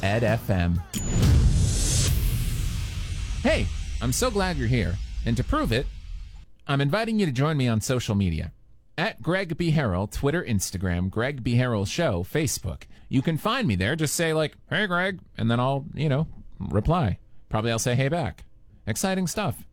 EdFM. Hey, I'm so glad you're here. And to prove it, I'm inviting you to join me on social media. At Greg B. Harrell, Twitter, Instagram, Greg B. Harrell Show, Facebook. You can find me there. Just say like, hey, Greg, and then I'll, reply. Probably I'll say hey back. Exciting stuff.